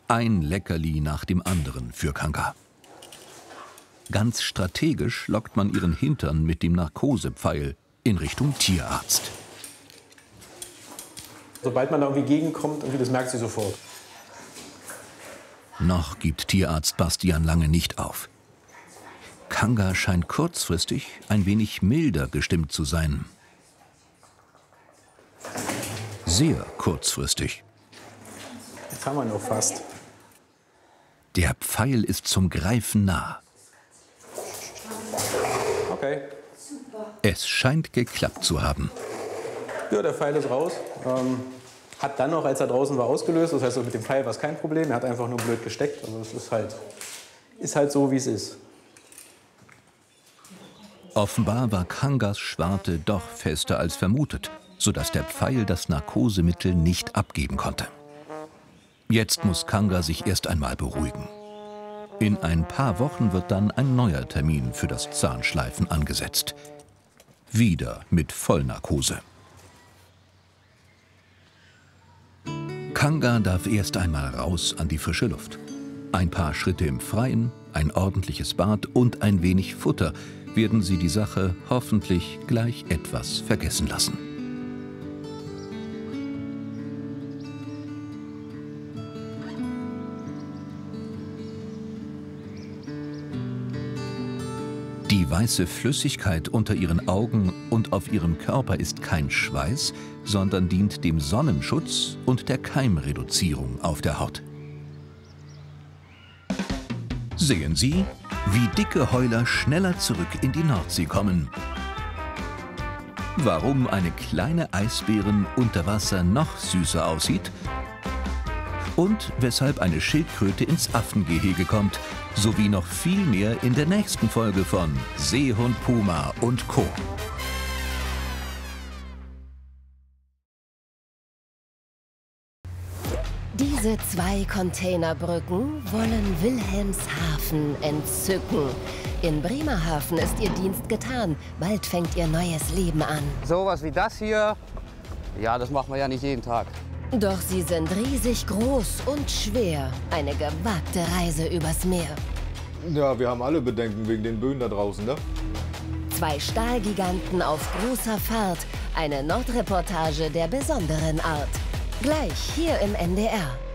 Ein Leckerli nach dem anderen für Kanga. Ganz strategisch lockt man ihren Hintern mit dem Narkosepfeil in Richtung Tierarzt. Sobald man da irgendwie gegenkommt, das merkt sie sofort. Noch gibt Tierarzt Bastian lange nicht auf. Kanga scheint kurzfristig ein wenig milder gestimmt zu sein. Sehr kurzfristig. Jetzt haben wir ihn auch fast. Der Pfeil ist zum Greifen nah. Okay. Es scheint geklappt zu haben. Ja, der Pfeil ist raus. Hat dann noch, als er draußen war, ausgelöst. Das heißt, mit dem Pfeil war es kein Problem. Er hat einfach nur blöd gesteckt. Also es ist halt so, wie es ist. Offenbar war Kangas Schwarte doch fester als vermutet, sodass der Pfeil das Narkosemittel nicht abgeben konnte. Jetzt muss Kanga sich erst einmal beruhigen. In ein paar Wochen wird dann ein neuer Termin für das Zahnschleifen angesetzt. Wieder mit Vollnarkose. Kanga darf erst einmal raus an die frische Luft. Ein paar Schritte im Freien, ein ordentliches Bad und ein wenig Futter werden sie die Sache hoffentlich gleich etwas vergessen lassen. Die weiße Flüssigkeit unter ihren Augen und auf ihrem Körper ist kein Schweiß, sondern dient dem Sonnenschutz und der Keimreduzierung auf der Haut. Sehen Sie, wie dicke Heuler schneller zurück in die Nordsee kommen. Warum eine kleine Eisbärin unter Wasser noch süßer aussieht und weshalb eine Schildkröte ins Affengehege kommt, sowie noch viel mehr in der nächsten Folge von Seehund Puma und Co. Diese 2 Containerbrücken wollen Wilhelmshaven entzücken. In Bremerhaven ist ihr Dienst getan. Bald fängt ihr neues Leben an. Sowas wie das hier, ja, das machen wir ja nicht jeden Tag. Doch sie sind riesig groß und schwer. Eine gewagte Reise übers Meer. Ja, wir haben alle Bedenken wegen den Böen da draußen, ne? 2 Stahlgiganten auf großer Fahrt. Eine Nordreportage der besonderen Art. Gleich hier im NDR.